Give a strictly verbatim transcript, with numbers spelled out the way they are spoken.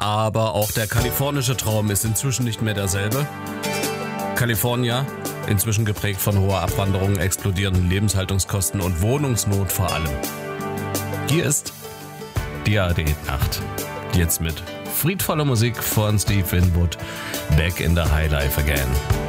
aber auch der kalifornische Traum ist inzwischen nicht mehr derselbe. Kalifornier, inzwischen geprägt von hoher Abwanderung, explodierenden Lebenshaltungskosten und Wohnungsnot vor allem. Hier ist die A R D-Nacht. Jetzt mit friedvoller Musik von Steve Winwood. Back in the High Life again.